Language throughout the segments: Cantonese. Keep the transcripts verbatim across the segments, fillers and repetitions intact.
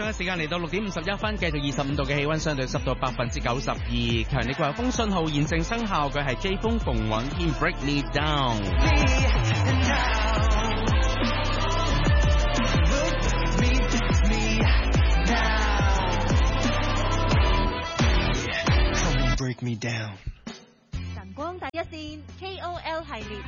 嘅時間嚟到六點五十一分，繼續二十五度嘅氣溫，相對濕度百分之九十二，強烈季候風信號現正生效，佢係 J 風馮允謙 Break Me Down。 Break me down。 晨光第一線 K O L 系列，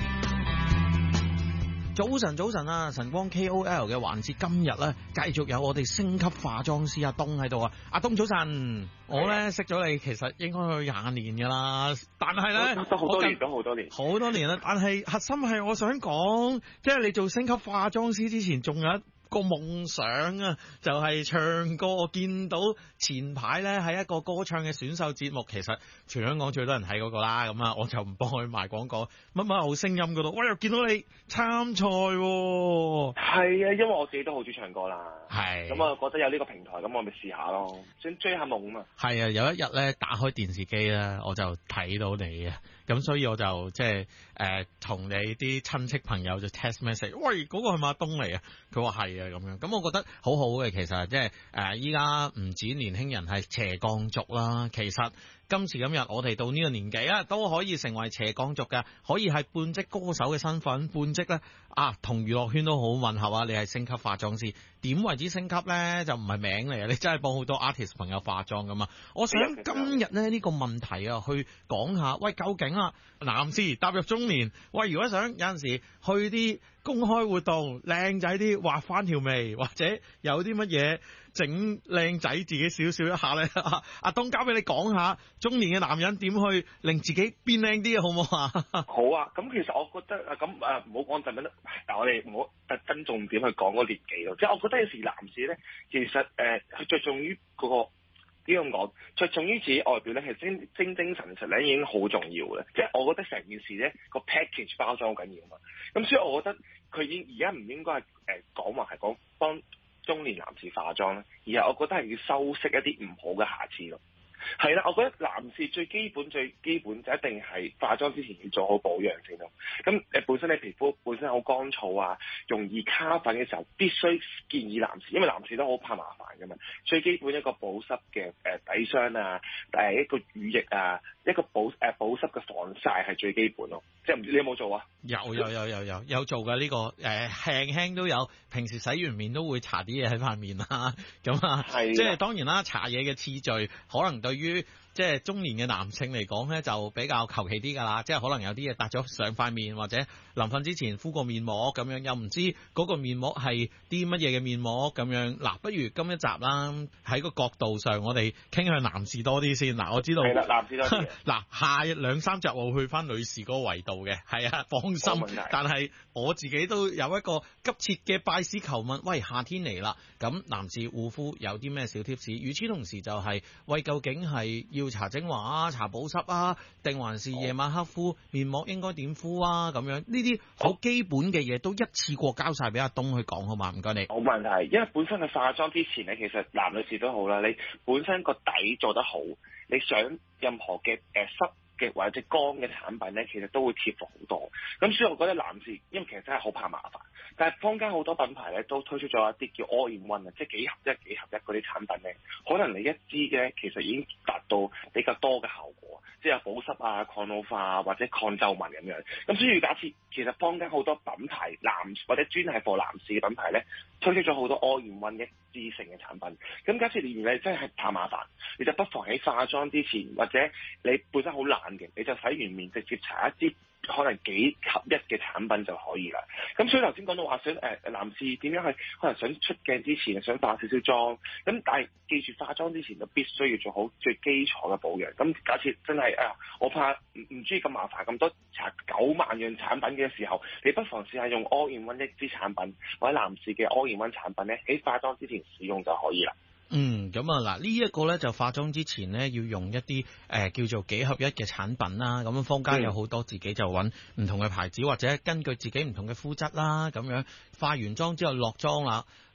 早晨早晨啊！晨光 K O L 嘅環節今日咧，繼續有我哋星級化妝師阿東喺度啊！阿東早晨，我咧識咗你其實應該去廿年噶啦，但係咧都好多年，都好多年， 好多年啦。但係核心係我想講，即係你做星級化妝師之前，仲有一個夢想啊，就係唱歌。我見到前排咧喺一個歌唱嘅選秀節目，其實全香港最多人睇嗰個啦，咁啊我就唔幫佢賣廣告。乜乜好聲音嗰度，喂又見到你參賽喎。 係啊，因為我自己都好中意唱歌啦。 係。咁啊覺得有呢個平台，咁我咪試下咯，想追下夢啊嘛。 係啊，有一日咧打開電視機咧，我就睇到你啊，咁所以我就即係誒同你啲親戚朋友就 text message，喂嗰、嗰個係咪阿東嚟啊？佢話係。咁樣，咁我覺得好好嘅，其實即係誒，依家唔止年輕人係斜槓族啦，其實今時今日我哋到呢個年紀啊，都可以成為斜槓族嘅，可以係半職歌手嘅身份，半職咧啊，同娛樂圈都好吻合啊！你係星級化妝師，點為之星級咧？就唔係名嚟啊！你真係幫好多 artist 朋友化妝噶嘛？我想今日咧呢個問題啊，去講下，喂，究竟啊，男士踏入中年，喂，如果想有陣時去啲公開活動，靚仔啲畫翻條眉，或者有啲乜嘢整靚仔自己少少一下咧，阿阿東交俾你講下，中年嘅男人點去令自己變靚啲啊？好唔好啊？ 好啊，咁其實我覺得啊，咁啊唔好講陣間，但我哋唔好特登重點去講個年紀咯。即係我覺得有時男士咧，其實誒，佢着重於嗰個點樣講，着重於自己外表咧，係精精精神神咧已經好重要嘅。即係我覺得成件事咧個 package 包裝好緊要嘛。咁所以我覺得佢已而家唔應該係誒講話係講幫中年男士化妝咧，而係我覺得係要修飾一啲唔好嘅瑕疵咯。係啦，我覺得男士最基本最基本就一定係化妝之前要做好保養先咯。咁誒本身你皮膚本身好乾燥啊，容易卡粉嘅時候，必須建議男士，因為男士都好怕麻煩噶嘛。最基本一個保濕嘅誒底霜啊，誒一個乳液啊，一個保誒保濕嘅防曬係最基本咯。即係唔知你有冇做啊？ 有有有有有有做㗎呢、這個誒輕輕都有，平時洗完面都會搽啲嘢喺塊面啦。咁啊，即係當然啦，搽嘢嘅次序可能對於即係中年嘅男性嚟講咧，就比較求其啲㗎啦。即係可能有啲嘢搭咗上塊面，或者臨瞓之前敷個面膜咁樣，又唔知嗰個面膜係啲乜嘢嘅面膜咁樣。嗱，不如今一集啦，喺個角度上，我哋傾向男士多啲先。嗱，我知道係啦，男士多啲。 嗱，下兩三集我會去翻女士嗰個維度嘅，係啊，放心。但係我自己都有一個急切嘅拜師求問，喂，夏天嚟啦，咁男士護膚有啲咩小貼士？與此同時就係、是、喂，究竟係要搽精華啊、搽保濕啊，定還是夜晚黑敷面膜應該點敷啊？咁樣呢啲好基本嘅嘢都一次過交晒俾阿東去講好嘛？唔該你。 冇問題，因為本身喺化妝之前咧，其實男女士都好啦，你本身個底做得好，你想任何嘅誒、呃、濕嘅或者乾嘅產品咧，其實都會貼服好多。咁所以我覺得男士，因為其實真係好怕麻煩，但係坊間好多品牌咧都推出咗一啲叫 all in one 啊，即係幾合一幾合一嗰啲產品咧，可能你一支嘅其實已經達到比較多嘅效果，即係保濕啊、抗老化啊或者抗皺紋咁樣。咁所以假設其實坊間好多品牌男或者專係 for 男士嘅品牌咧，推出咗好多 all in one 一支性嘅產品。咁假設你真係怕麻煩，你就不妨喺化妝之前，或者你本身好懶嘅，你就洗完面直接搽一支可能幾合一嘅產品就可以啦。咁所以頭先講到話想誒、呃、男士點樣去可能想出鏡之前想化少少妝，咁但係記住化妝之前就必須要做好最基礎嘅保養。咁假設真係啊，我怕唔唔中意咁麻煩咁多搽九萬樣產品嘅時候，你不妨試下用 all in one 一支產品或者男士嘅 all in one 產品咧，喺化妝之前使用就可以啦。 嗯，咁啊嗱，呢一個咧就化妝之前咧要用一啲誒、呃、叫做幾合一嘅產品啦。咁坊間有好多自己就揾唔同嘅牌子，或者根據自己唔同嘅膚質啦，咁樣化完妝之後落妝啦。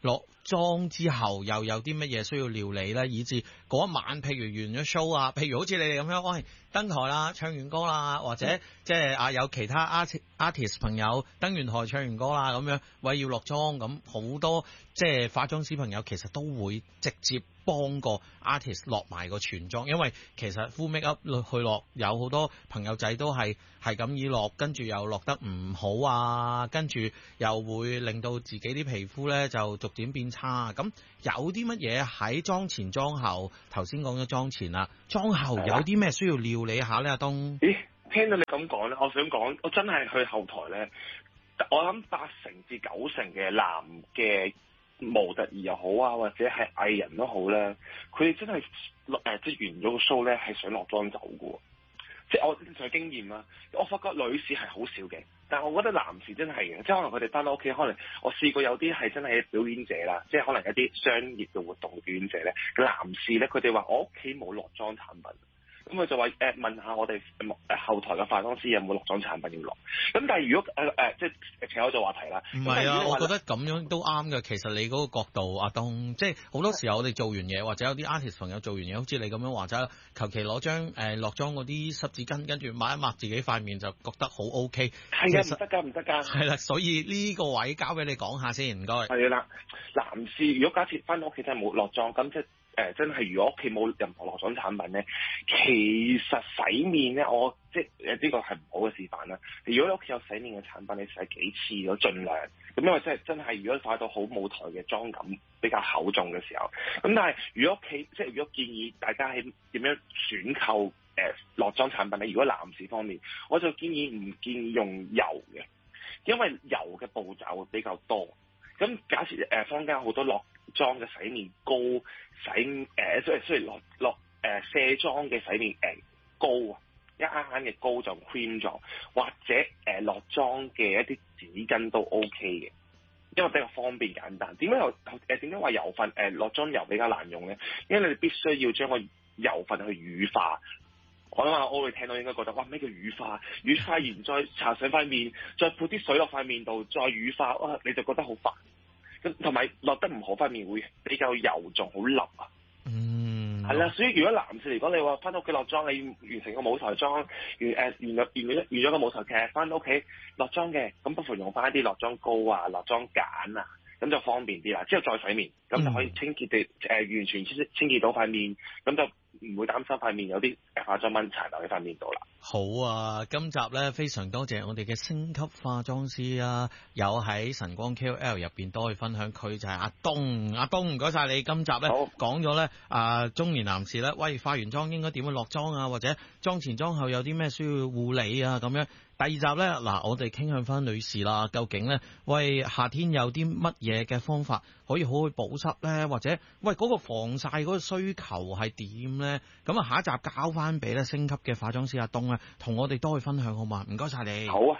落妝之後又有啲乜嘢需要料理咧，以至嗰一晚譬如完咗 show 啊，譬如好似你哋咁樣，喂登台啦，唱完歌啦，或者即係啊有其他 art artist 朋友登完台唱完歌啦咁樣，喂要落妝咁，好多即係化妝師朋友其實都會直接幫個 artist 落埋個全妝，因為其實 full make up 去落有好多朋友仔都係係咁意落，跟住又落得唔好啊，跟住又會令到自己啲皮膚咧就逐漸變差。咁有啲乜嘢喺妝前妝後？頭先講咗妝前啦，妝後有啲咩需要料理下咧？阿東， 咦，聽到你咁講咧，我想講，我真係去後台咧，我諗八成至九成嘅男嘅模特兒又好啊，或者係藝人都好咧，佢哋真係落誒即係完咗個 show 咧，係想落妝走嘅。即係我就經驗啦，我發覺女士係好少嘅，但係我覺得男士真係嘅，即係可能佢哋翻到屋企，可能我試過有啲係真係表演者啦，即係可能一啲商業嘅活動嘅表演者咧，男士咧佢哋話我屋企冇落妝產品。咁佢就話誒、呃、問下我哋誒、呃、後台嘅化妝師有冇落妝產品要落，咁但係如果誒誒、呃、即係扯開咗話題啦， 唔係啊，我覺得咁樣都啱嘅。其實你嗰個角度，阿東，即係好多時候我哋做完嘢，或者有啲 artist 朋友做完嘢，好似你咁樣話齋，求其攞張誒落妝嗰啲濕紙巾，跟住抹一抹自己塊面就覺得好 OK。 係啊，唔得㗎，唔得㗎。 係啦，所以呢個位交俾你講下先，唔該。 係啦，男士如果假設翻到屋企真係冇落妝，咁即係。誒、呃、真係，如果屋企冇任何落妝產品咧，其實洗面咧，我即係誒呢個係唔好嘅示範啦。如果你屋企有洗面嘅產品，你洗幾次都盡量。咁因為真係真係，如果化到好舞台嘅妝感比較厚重嘅時候，咁但係如果屋企即係如果建議大家喺點樣選購誒、呃、落妝產品咧，如果男士方面，我就建議唔建議用油嘅，因為油嘅步驟會比較多。咁假設誒、呃、坊間好多落妝嘅洗面膏、洗誒即係雖然落落誒卸妝嘅洗面誒、呃、膏啊，一啱啱嘅膏就 cream 咗，或者誒、呃、落妝嘅一啲紙巾都 OK 嘅，因為比較方便簡單。點解又誒點解話油份誒、呃、落妝油比較難用咧？因為你哋必須要將個油份去乳化。我諗下，我會聽到應該覺得哇咩叫乳化？乳化完再搽上塊面，再潑啲水落塊面度，再乳化，哇你就覺得好煩。咁同埋落得唔好，塊面會比較油重，好笠啊。 嗯， 係啦，所以如果男士嚟講，你話翻到屋企落妝，你完成個舞台妝，完誒完咗完咗完咗個舞台劇，翻到屋企落妝嘅，咁不妨用翻一啲落妝膏啊、落妝梘啊，咁就方便啲啦。之後再洗面，咁就可以清潔地誒、呃、完全清清潔到塊面，咁就唔會擔心塊面有啲化妝蚊殘留喺塊面度啦。 好啊，今集咧非常多謝我哋嘅星級化妝師啊，有喺晨光 K O L 入邊都可以分享，佢就係阿東。阿東唔該晒你，今集咧講咗咧啊中年男士咧，喂化完妝應該點樣落妝啊，或者妝前妝後有啲咩需要護理啊咁樣。第二集咧嗱，我哋傾向翻女士啦，究竟咧喂夏天有啲乜嘢嘅方法可以好去保濕咧，或者喂嗰個防曬嗰個需求係點咧？咁啊下一集交翻俾咧星級嘅化妝師阿東啊，同我哋多去分享好嘛？唔該晒你。 好啊。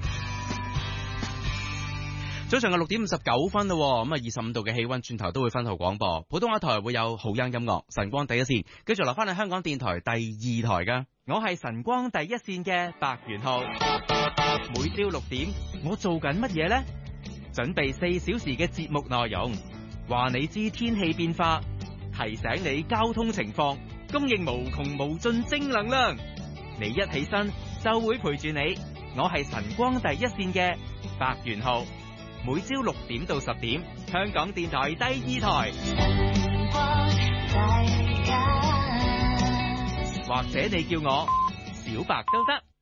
早上嘅六點五十九分啦，咁啊二十五度嘅氣溫，轉頭都會分號廣播，普通話台會有好音音樂，晨光第一線，繼續留翻去香港電台第二台噶。我係晨光第一線嘅白元浩，每朝六點我做緊乜嘢呢？準備四小時嘅節目內容，話你知天氣變化，提醒你交通情況，供應無窮無盡正能量。你一起身就會陪住你，我係晨光第一線嘅白元浩，每朝六點到十點，香港電台第二台，或者你叫我小白都得。